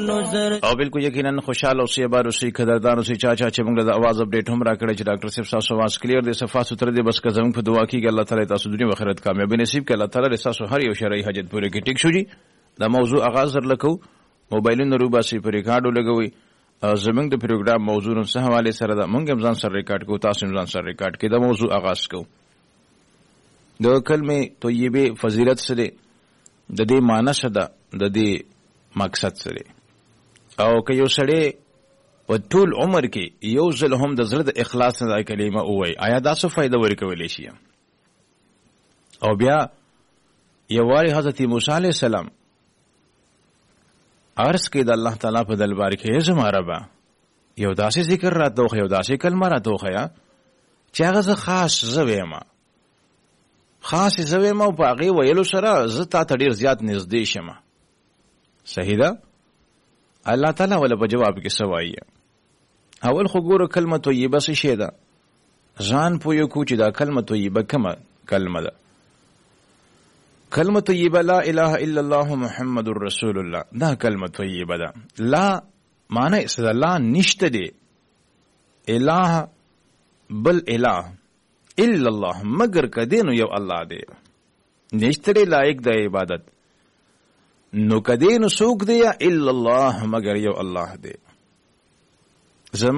او بالکل یقینا خوشاله اوسئ بار اوسئ قدردان اوسئ چا چې موږ د आवाज اپډیټ هم راکړی چې ډاکټر صاحب تاسو आवाज کلیر دی صفه ستر دی بس که زموږ په دعا کېږي الله تعالی تاسو دنیا او آخرت کامیابی نصیب کړي الله تعالی تاسو هر یو شرعي حاجت پوره کړي ټیک شو جی دا موضوع آغاز لکو موبایلونو روباسي په ریکارډو لګوي زموږ د پروګرام موضوع سره حواله سره دا موږ هم ځان سره ریکارډ کوو تاسو هم ځان سره ریکارډ کړئ دا موضوع آغاز کوو د کلمه طیبه فضیلت سره د دې معنی څه ده د دې مقصد سره او که یو سړی په ټول عمر کې یو ځل هم د زړه د اخلاص نه دا کلمه ووایي آیا دا څه فایده ورکولی شي او بیا یوواري حضرت موسی علیه السلام عرض کې د الله تعالی په دربار کې زما ربه یو داسې ذکر راته وښیه یو داسې کلمه راته وښیه چې هغه زه خاص زه ویم خاص زه ویم او په هغې ویلو سره زه تا ته ډېر زیات نږدې شم صحیح ده الله تعالی ولا په جواب کې څه وایي اول خو ګوره کلمه طیبه څه شی ده ځان پوه کړو چې دا کلمه طیبه کومه کلمه ده کلمه طیبه لا اله الا الله محمد رسول الله دا کلمه طیبه ده لا معنی څه ده لا نشته دی اله بل اله الا الله مگر کدی نو یو الله دی نشته دی لایق د عبادت نو کدی نو څوک دی الا الله مگر یو الله دی